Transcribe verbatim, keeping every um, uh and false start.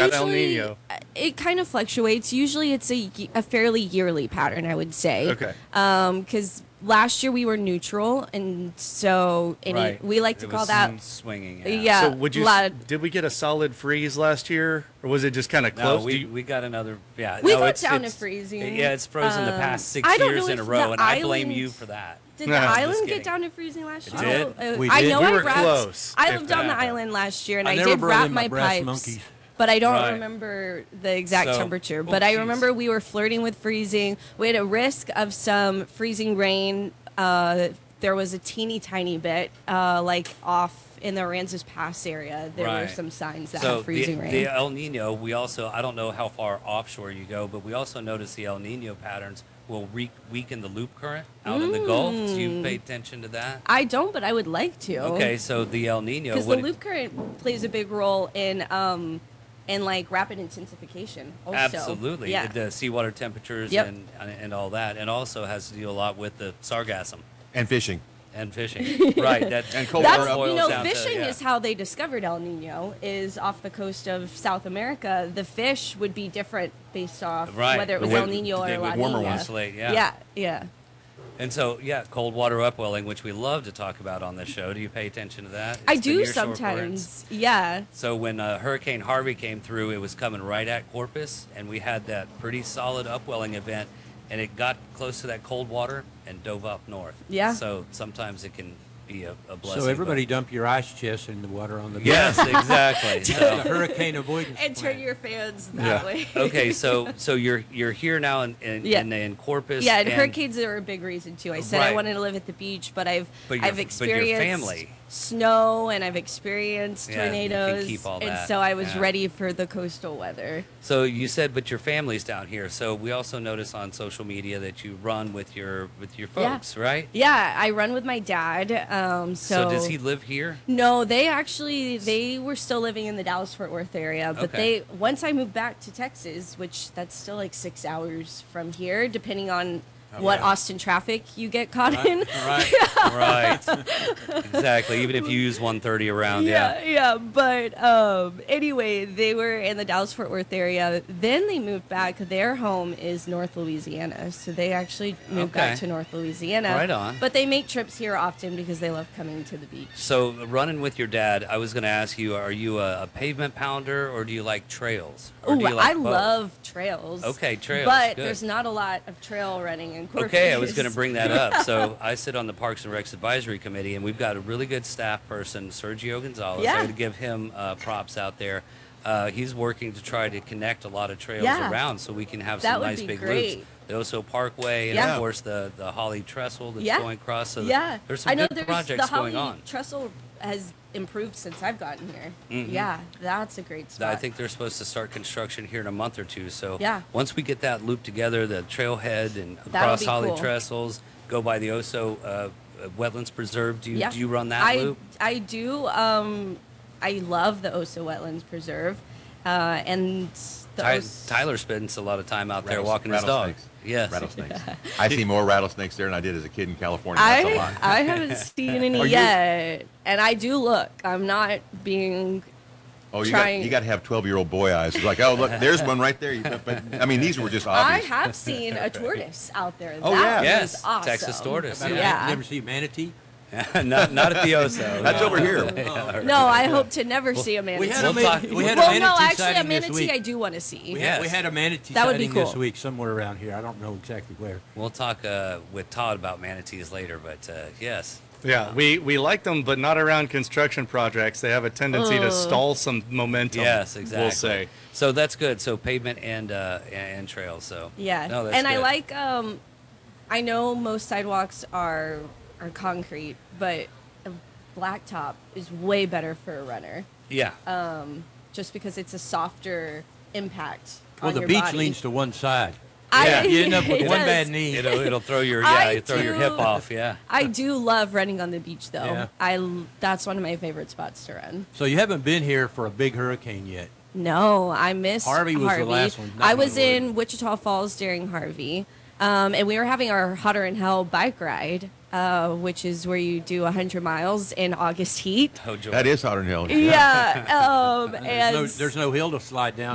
that El usually Nino? it kind of fluctuates. Usually, it's a, y- a fairly yearly pattern, I would say. Okay. Um, because last year we were neutral, and so any Right. we like to It call was that. swinging. Yeah. Yeah. So would you? lot- Did we get a solid freeze last year, or was it just kind of No, close? Do we, you- we got another. Yeah, We no, got it's, down to it's- freezing. Yeah, it's frozen the Um, past six I don't years know in a if row, the and I blame island- you for that. Did the Yeah. Just island kidding. get down to freezing last It year? did. Uh, We I did. know We I were wrapped, close, I if lived on the that. island last year, and I I, never did brought wrap in my my brass pipes. monkeys. But I don't Right. remember the exact So- temperature. oh, But I geez. remember we were flirting with freezing. We had a risk of some freezing rain. Uh, there was a teeny tiny bit, uh, like off in the Aransas Pass area. There were Right. some signs that So had freezing the, rain. the El Nino, we also, I don't know how far offshore you go, but we also notice the El Nino patterns will re- weaken the loop current out in the Gulf. Do Mm. you pay attention to that? I don't, but I would like to. Okay, so the El Nino. Because the what it- loop current plays a big role in um, in like rapid intensification. Also. Absolutely. Yeah. The seawater temperatures Yep. and, and all that. And also has to do a lot with the sargassum And fishing. and fishing. Right. That, And cold That's water up. you boils know, down to- fishing yeah. is how they discovered El Nino. Is off the coast of South America. The fish would be different based off Right. whether it The was wa- El Nino or the La warmer Nina. ones late, yeah. Yeah, yeah. And so, yeah, cold water upwelling, which we love to talk about on this show. Do you pay attention to that? I It's the do nearshore currents. sometimes. Yeah. So when uh, Hurricane Harvey came through, it was coming right at Corpus, and we had that pretty solid upwelling event, and it got close to that cold water and dove up north. Yeah. So sometimes it can be a, a blessing. So everybody but- dump your ice chest in the water on the beach. Yes, exactly. That's the So, hurricane avoidance And turn plan. your fans that Yeah. way. okay, so so you're you're here now in in, Yeah. in, in Corpus. Yeah, and, hurricanes are a big reason too. I said I Right. wanted to live at the beach, but I've But your- I've but your experienced family. snow and I've experienced Yeah, you can tornadoes, keep all and that, so I was yeah. ready for the coastal weather. So you said, but your family's down here. So we also notice on social media that you run with your with your Yeah. folks, right? Yeah, I run with my dad. Um, so, So does he live here? No, they actually they were still living in the Dallas Fort Worth area, but Okay. they once I moved back to Texas, which that's still like six hours from here, depending on what yeah. Austin traffic you get caught in. Right. Right. Exactly. Even if you use one thirty around, yeah. yeah, yeah. But um, anyway, they were in the Dallas Fort Worth area. Then they moved back. Their home is North Louisiana, so they actually moved back Okay. to North Louisiana. Right on. But they make trips here often because they love coming to the beach. So running with your dad, I was going to ask you: are you a, a pavement pounder or do you like trails? Or Oh, do you like I both? love trails. Okay, trails, But good. there's not a lot of trail running in Corpus. Okay, I was going to bring that up. So I sit on the Parks and Recs Advisory Committee, and we've got a really good staff person, Sergio Gonzalez. Yeah. I got to give him uh, props out there. Uh, he's working to try to connect a lot of trails Yeah. around so we can have That some would nice be big great. loops. The Oso Parkway, and Yeah. of course the, the Holly Trestle that's Yeah. going across. So Yeah, there's some I know good there's projects the Holly going on. Trestle has improved since I've gotten here. Mhm. Yeah, that's a great spot. I think they're supposed to start construction here in a month or two. So Yeah. once we get that loop together, the trailhead and That'll across be Holly cool. Trestles, go by the Oso uh, uh, Wetlands Preserve. Do you Yeah. do you run that I, loop? I do. Um, I love the Oso Wetlands Preserve, uh, and the Ty- Os- Tyler spends a lot of time out there Rattles- walking his dog. rattlesnakes. Yes. Rattlesnakes. I see more rattlesnakes there than I did as a kid in California. That's a I lot. I haven't seen any Are you- yet, and I do look. I'm not being. Oh, you got, trying- you got to have twelve-year-old boy eyes. It's like, oh, look, there's one right there. You- But, I mean, these were just I obvious. have seen a tortoise out there. Oh, that yeah. was Yes, awesome. Texas tortoise, About a Yeah. man- You never see manatee? not, not at the Oso. That's no. over here. No, I hope to never see a manatee. We had a, We'll ma- talk- we had well, a manatee no, actually, a sighting this manatee week. I do want to see. We, Yes. had, we had a manatee That would be sighting this cool. week somewhere around here. I don't know exactly where. We'll talk uh, with Todd about manatees later, but uh, yes. Yeah, we, we like them, but not around construction projects. They have a tendency to stall some momentum. Yes, exactly. We'll say. So that's good. So pavement and uh, and trails. So Yeah, no, that's and I good. like. Um, I know most sidewalks are are concrete, but a blacktop is way better for a runner, Yeah. um, just because it's a softer impact. Well, on the your beach body. leans to one side. I- Yeah. You end up with it one does. bad knee. it'll it'll throw your yeah I you throw your hip do- off. Yeah. I do love running on the beach, though. Yeah. I l- that's one of my favorite spots to run. So you haven't been here for a big hurricane yet. No, I missed Harvey was the last one, knock I on was wood. in Wichita Falls during Harvey, um, and we were having our Hotter in Hell bike ride, uh, which is where you do one hundred miles in August heat. Oh, joy. That is hotter than hell. Yeah, um, There's and no, there's no hill to slide down.